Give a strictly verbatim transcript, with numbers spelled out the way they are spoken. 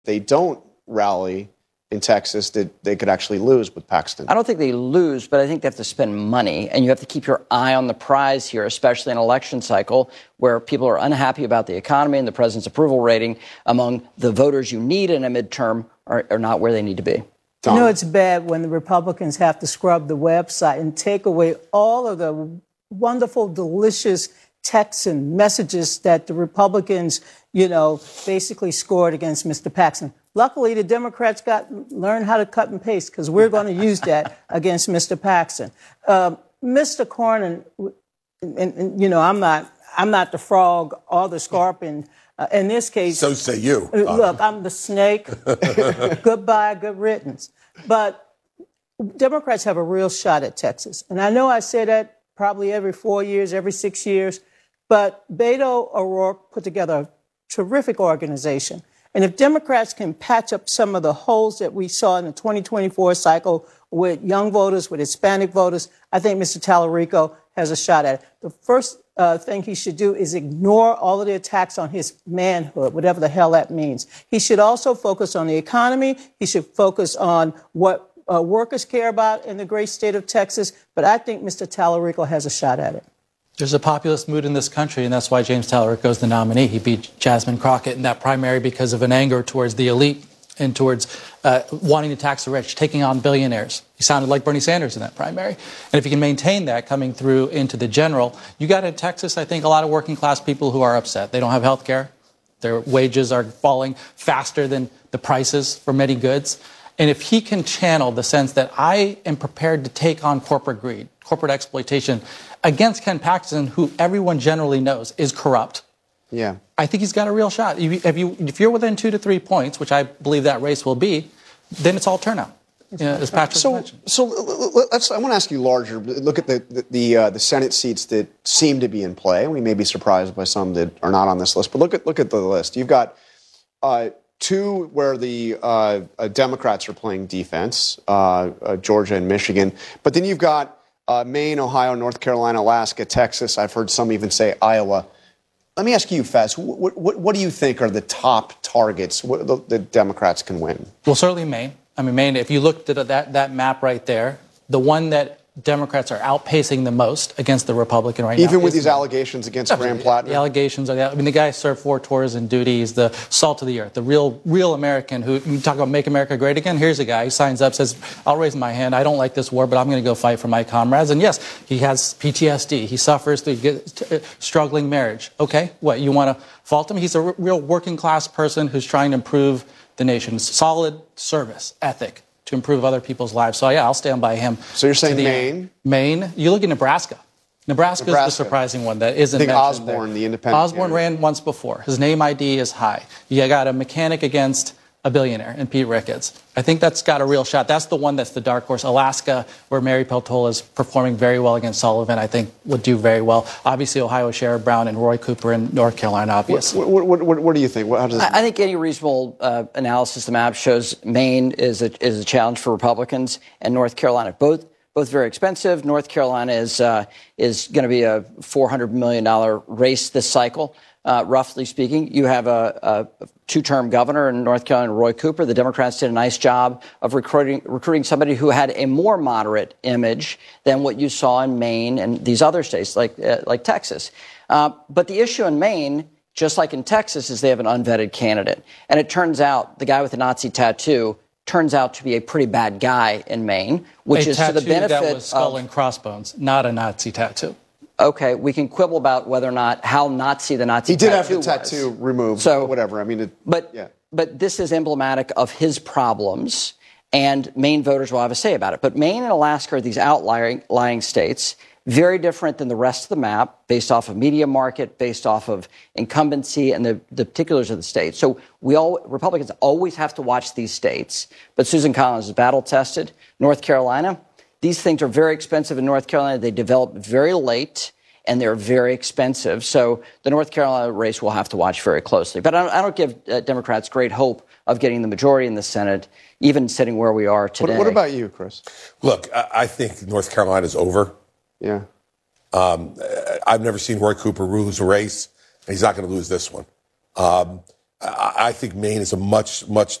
they don't rally in Texas, that they could actually lose with Paxton? I don't think they lose, but I think they have to spend money, and you have to keep your eye on the prize here, especially in an election cycle where people are unhappy about the economy and the president's approval rating among the voters you need in a midterm are, are not where they need to be. Tom. You know, it's bad when the Republicans have to scrub the website and take away all of the wonderful, delicious texts and messages that the Republicans, you know, basically scored against Mister Paxton. Luckily, the Democrats got learned how to cut and paste, because we're going to use that against Mister Paxton. Uh, Mister Cornyn, and, and, you know, I'm not, I'm not the frog or the scorpion. Uh, in this case, so say you. Uh, look, I'm the snake. Goodbye, good riddance. But Democrats have a real shot at Texas, and I know I say that probably every four years, every six years. But Beto O'Rourke put together a terrific organization. And if Democrats can patch up some of the holes that we saw in the twenty twenty-four cycle with young voters, with Hispanic voters, I think Mister Tallarico has a shot at it. The first uh, thing he should do is ignore all of the attacks on his manhood, whatever the hell that means. He should also focus on the economy. He should focus on what uh, workers care about in the great state of Texas. But I think Mister Tallarico has a shot at it. There's a populist mood in this country, and that's why James Tallarico is the nominee. He beat Jasmine Crockett in that primary because of an anger towards the elite and towards uh, wanting to tax the rich, taking on billionaires. He sounded like Bernie Sanders in that primary. And if you can maintain that coming through into the general, you got in Texas, I think, a lot of working class people who are upset. They don't have health care. Their wages are falling faster than the prices for many goods. And if he can channel the sense that I am prepared to take on corporate greed, corporate exploitation, against Ken Paxton, who everyone generally knows is corrupt, yeah, I think he's got a real shot. If, you, if you're within two to three points, which I believe that race will be, then it's all turnout, you know, as Patrick so, mentioned. So let's, I want to ask you larger. Look at the the the, uh, the Senate seats that seem to be in play. We may be surprised by some that are not on this list, but look at look at the list. You've got uh, two where the uh, uh, Democrats are playing defense, uh, uh, Georgia and Michigan, but then you've got Uh, Maine, Ohio, North Carolina, Alaska, Texas. I've heard some even say Iowa. Let me ask you, Fez, what, what, what do you think are the top targets what the, the Democrats can win? Well, certainly Maine. I mean, Maine, if you looked at that, that map right there, the one that Democrats are outpacing the most against the Republican right Even now. Even with these allegations against Graham Plattner? The allegations are, I mean, the guy served four tours in duty. He's the salt of the earth, the real real American who, you talk about make America great again, here's a guy who signs up, says, I'll raise my hand, I don't like this war, but I'm going to go fight for my comrades. And yes, he has P T S D. He suffers through struggling marriage. Okay, what, you want to fault him? He's a r- real working class person who's trying to improve the nation's solid service ethic to improve other people's lives. So, yeah, I'll stand by him. So you're saying Maine? Maine. You look at Nebraska. Nebraska is the surprising one that isn't mentioned. I think Osborne, there. the independent Osborne candidate. ran once before. His name I D is high. You got a mechanic against a billionaire in Pete Ricketts. I think that's got a real shot. That's the one that's the dark horse. Alaska, where Mary Peltola is performing very well against Sullivan, I think would do very well. Obviously, Ohio, Sherrod Brown and Roy Cooper in North Carolina, obviously. What, what, what, what do you think? How does I, I think any reasonable uh, analysis of the map shows Maine is a, is a challenge for Republicans and North Carolina. Both both very expensive. North Carolina is uh, is going to be a four hundred million dollars race this cycle, uh, roughly speaking. You have a, a two-term governor in North Carolina, Roy Cooper. The Democrats did a nice job of recruiting recruiting somebody who had a more moderate image than what you saw in Maine and these other states like uh, like Texas. Uh, but the issue in Maine, just like in Texas, is they have an unvetted candidate. And it turns out the guy with the Nazi tattoo turns out to be a pretty bad guy in Maine, which a is to the benefit that was skull of, and crossbones, not a Nazi tattoo. Okay, we can quibble about whether or not how Nazi the Nazi he did tattoo have the tattoo was. removed. So whatever. I mean, it, but yeah. but this is emblematic of his problems, and Maine voters will have a say about it. But Maine and Alaska are these outlying lying states, very different than the rest of the map, based off of media market, based off of incumbency and the, the particulars of the state. So we all Republicans always have to watch these states. But Susan Collins is battle tested. North Carolina, these things are very expensive in North Carolina. They develop very late, and they're very expensive. So the North Carolina race we'll have to watch very closely. But I don't, I don't give uh, Democrats great hope of getting the majority in the Senate, even sitting where we are today. What, what about you, Chris? Look, I, I think North Carolina's over. Yeah. Um, I've never seen Roy Cooper lose a race, and he's not going to lose this one. Um, I, I think Maine is a much, much